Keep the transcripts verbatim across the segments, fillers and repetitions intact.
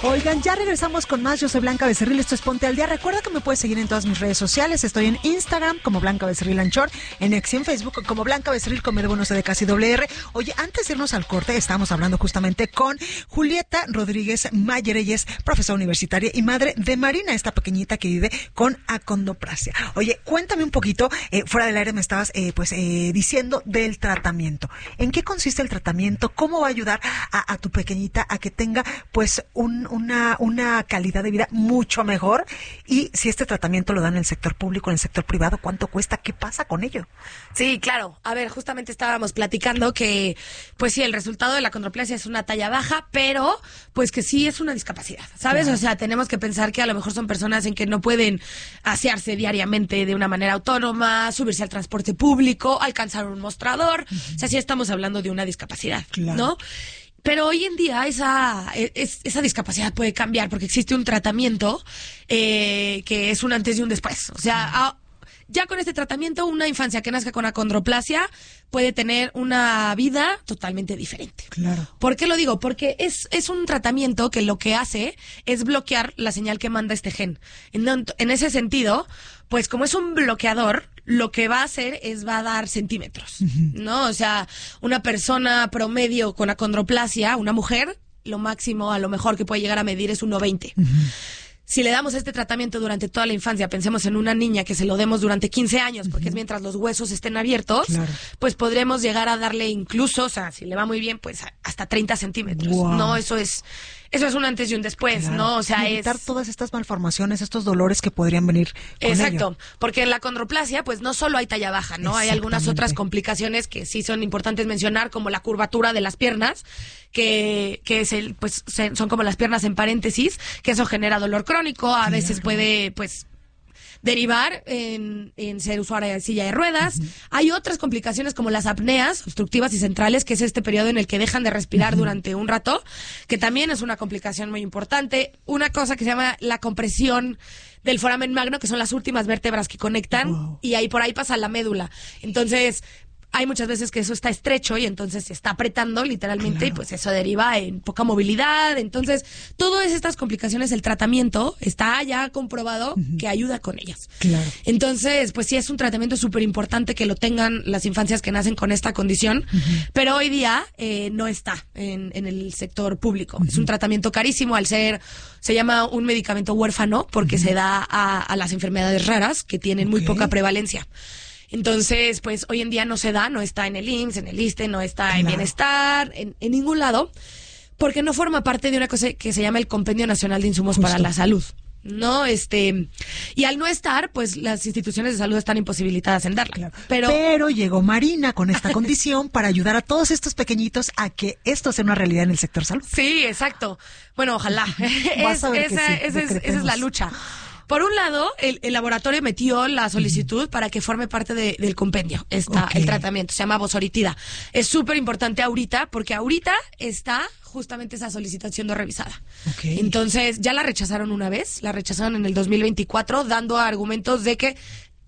Oigan, ya regresamos con más. Yo soy Blanca Becerril, esto es Ponte al Día. Recuerda que me puedes seguir en todas mis redes sociales. Estoy en Instagram como Blanca Becerril Anchor, en X y en Facebook como Blanca Becerril con B de casi doble R. Oye, antes de irnos al corte, estábamos hablando justamente con Julieta Rodríguez Mayer. Ella es profesora universitaria y madre de Marina, esta pequeñita que vive con acondroplasia. Oye, cuéntame un poquito, eh, fuera del aire me estabas eh, pues eh, diciendo del tratamiento. ¿En qué consiste el tratamiento? ¿Cómo va a ayudar a, a tu pequeñita a que tenga pues un, una, una calidad de vida mucho mejor? Y si este tratamiento lo dan en el sector público, en el sector privado, ¿cuánto cuesta? ¿Qué pasa con ello? Sí, claro. A ver, justamente estábamos platicando que, pues sí, el resultado de la acondroplasia es una talla baja, pero pues que sí es una discapacidad, ¿sabes? Claro. O sea, tenemos que pensar que a lo mejor son personas en que no pueden asearse diariamente de una manera autónoma, subirse al transporte público, alcanzar un mostrador. Uh-huh. O sea, sí estamos hablando de una discapacidad, claro. ¿no? Pero hoy en día esa, es, esa discapacidad puede cambiar porque existe un tratamiento eh, que es un antes y un después. O sea, a, ya con este tratamiento, una infancia que nazca con acondroplasia puede tener una vida totalmente diferente. Claro. ¿Por qué lo digo? Porque es, es un tratamiento que lo que hace es bloquear la señal que manda este gen. En, en ese sentido, pues como es un bloqueador, lo que va a hacer es va a dar centímetros, uh-huh. ¿no? O sea, una persona promedio con acondroplasia, una mujer, lo máximo a lo mejor que puede llegar a medir es uno veinte. Uh-huh. Si le damos este tratamiento durante toda la infancia, pensemos en una niña que se lo demos durante quince años, porque uh-huh. es mientras los huesos estén abiertos, claro. pues podremos llegar a darle incluso, o sea, si le va muy bien, pues hasta treinta centímetros. Wow. No, eso es, eso es un antes y un después, claro. ¿no? O sea, y evitar es todas estas malformaciones, estos dolores que podrían venir con Exacto, ello. Porque en la acondroplasia, pues no solo hay talla baja, ¿no? Hay algunas otras complicaciones que sí son importantes mencionar, como la curvatura de las piernas, que, que es el, pues son como las piernas en paréntesis, que eso genera dolor crónico, a claro. veces puede, pues, derivar en, en ser usuaria de silla de ruedas. Uh-huh. Hay otras complicaciones como las apneas obstructivas y centrales, que es este periodo en el que dejan de respirar uh-huh. durante un rato, que también es una complicación muy importante. Una cosa que se llama la compresión del foramen magno, que son las últimas vértebras que conectan, wow. y ahí por ahí pasa la médula. Entonces, hay muchas veces que eso está estrecho y entonces se está apretando literalmente claro. y pues eso deriva en poca movilidad. Entonces, todas estas complicaciones, el tratamiento está ya comprobado uh-huh. que ayuda con ellas. Claro. Entonces, pues sí es un tratamiento súper importante que lo tengan las infancias que nacen con esta condición, uh-huh. pero hoy día eh, no está en, en el sector público. Uh-huh. Es un tratamiento carísimo al ser, se llama un medicamento huérfano porque uh-huh. se da a, a las enfermedades raras que tienen okay. muy poca prevalencia. Entonces, pues hoy en día no se da, no está en el I M S S, en el ISSSTE, no está claro. en Bienestar, en, en ningún lado, porque no forma parte de una cosa que se llama el Compendio Nacional de Insumos Justo. Para la Salud. No, este, y al no estar, pues las instituciones de salud están imposibilitadas en darla. Claro. Pero, Pero llegó Marina con esta condición para ayudar a todos estos pequeñitos a que esto sea una realidad en el sector salud. Sí, exacto. Bueno, ojalá. Vas a ver esa, que sí, esa, es, esa es la lucha. Por un lado, el, el laboratorio metió la solicitud uh-huh. para que forme parte de, del compendio, esta, okay. el tratamiento, se llama Vosoritida. Es súper importante ahorita, porque ahorita está justamente esa solicitud siendo revisada. Okay. Entonces, ya la rechazaron una vez, la rechazaron en el dos mil veinticuatro, dando argumentos de que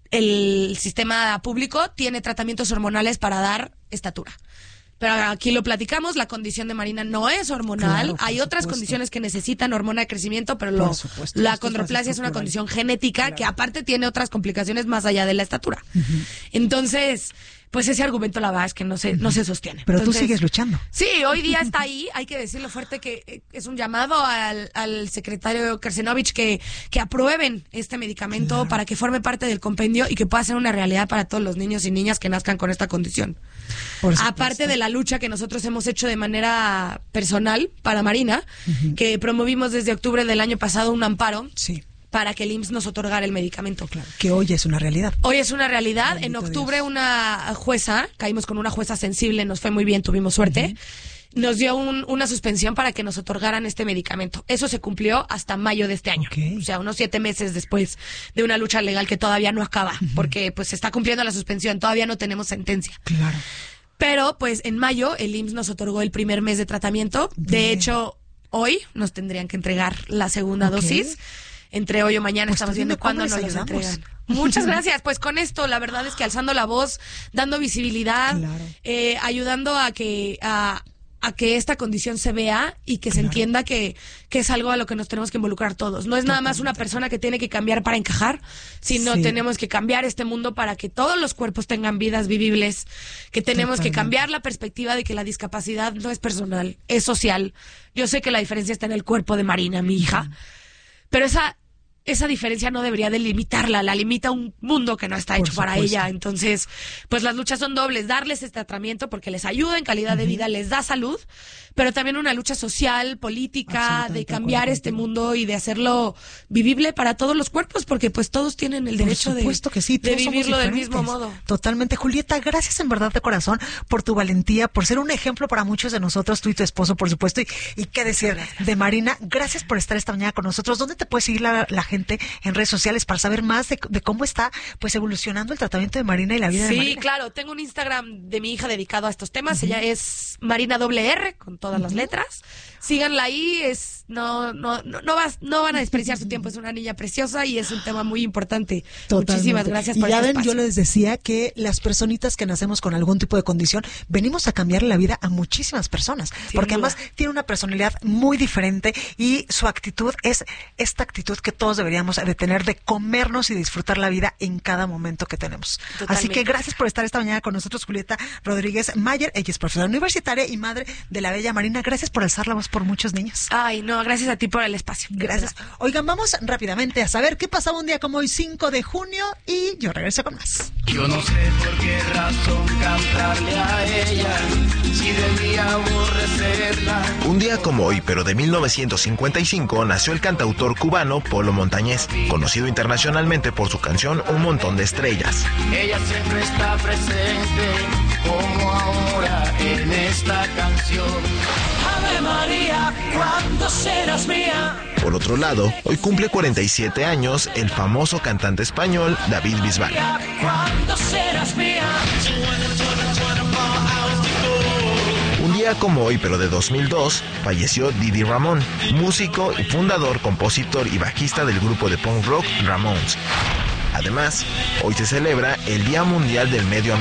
el sistema público tiene tratamientos hormonales para dar estatura. Pero aquí lo platicamos, la condición de Marina no es hormonal, claro, hay otras supuesto. Condiciones que necesitan hormona de crecimiento, pero lo, supuesto, la acondroplasia es una condición genética claro. que aparte tiene otras complicaciones más allá de la estatura. Uh-huh. Entonces, pues ese argumento la verdad es que no se, uh-huh. no se sostiene. Pero Entonces, tú sigues luchando. Sí, hoy día está ahí, hay que decirlo fuerte que es un llamado al, al secretario Kersenovich que, que aprueben este medicamento claro. para que forme parte del compendio y que pueda ser una realidad para todos los niños y niñas que nazcan con esta condición. Aparte de la lucha que nosotros hemos hecho de manera personal para Marina, uh-huh. que promovimos desde octubre del año pasado un amparo sí. para que el I M S S nos otorgara el medicamento. Claro, que hoy es una realidad. Hoy es una realidad. Bendito en octubre Dios. Una jueza, caímos con una jueza sensible, nos fue muy bien, tuvimos suerte. Uh-huh. Nos dio un, una suspensión para que nos otorgaran este medicamento. Eso se cumplió hasta mayo de este año. Okay. O sea, unos siete meses después de una lucha legal que todavía no acaba, uh-huh. porque pues se está cumpliendo la suspensión, todavía no tenemos sentencia. Claro. Pero, pues, en mayo el I M S S nos otorgó el primer mes de tratamiento. Bien. De hecho, hoy nos tendrían que entregar la segunda okay. dosis. Entre hoy o mañana pues estamos viendo cuándo nos los entregan. Muchas gracias. Pues con esto, la verdad es que alzando la voz, dando visibilidad, claro. eh, ayudando a que... A, a que esta condición se vea y que claro. se entienda que, que es algo a lo que nos tenemos que involucrar todos. No es nada más una persona que tiene que cambiar para encajar, sino sí. tenemos que cambiar este mundo para que todos los cuerpos tengan vidas vivibles, que tenemos Totalmente. que cambiar la perspectiva de que la discapacidad no es personal, es social. Yo sé que la diferencia está en el cuerpo de Marina, mi hija, pero esa... esa diferencia no debería delimitarla, la limita un mundo que no está hecho para ella. Entonces, pues las luchas son dobles, darles este tratamiento porque les ayuda en calidad uh-huh. de vida, les da salud, pero también una lucha social, política, de cambiar este mundo y de hacerlo vivible para todos los cuerpos, porque pues todos tienen el derecho de, que sí, de vivirlo del mismo modo. Totalmente. Julieta, gracias en verdad de corazón por tu valentía, por ser un ejemplo para muchos de nosotros, tú y tu esposo, por supuesto, y, y qué decir gracias. de Marina. Gracias por estar esta mañana con nosotros. ¿Dónde te puede seguir la, la gente en redes sociales para saber más de, de cómo está pues evolucionando el tratamiento de Marina y la vida sí, de Marina? Sí, claro, tengo un Instagram de mi hija dedicado a estos temas, uh-huh. ella es Marina doble R con todas uh-huh. las letras. Síganla ahí, es no no no no, vas, no van a desperdiciar su tiempo, es una niña preciosa y es un tema muy importante. Totalmente. Muchísimas gracias por y ya este ven, espacio. Yo les decía que las personitas que nacemos con algún tipo de condición venimos a cambiarle la vida a muchísimas personas, Sin porque duda. además tiene una personalidad muy diferente y su actitud es esta actitud que todos deberíamos de tener, de comernos y disfrutar la vida en cada momento que tenemos. Totalmente. Así que gracias por estar esta mañana con nosotros, Julieta Rodríguez Mayer. Ella es profesora universitaria y madre de la bella Marina. Gracias por alzar la voz por muchos niños. Ay, no, gracias a ti por el espacio. Gracias. Oigan, vamos rápidamente a saber qué pasaba un día como hoy, cinco de junio, y yo regreso con más. Yo no sé por qué razón cantarle a ella, si debía aborrecerla. Un día como hoy, pero de mil novecientos cincuenta y cinco, nació el cantautor cubano Polo Montañés, conocido internacionalmente por su canción Un montón de estrellas. Ella siempre está presente, como ahora en esta canción. Ave María, ¿cuándo serás mía? Por otro lado, hoy cumple cuarenta y siete años el famoso cantante español David Bisbal. ¿Cuándo serás mía? Un día como hoy, pero de dos mil dos, falleció Didi Ramón, músico y fundador, compositor y bajista del grupo de punk rock Ramones. Además, hoy se celebra el Día Mundial del Medio Ambiente.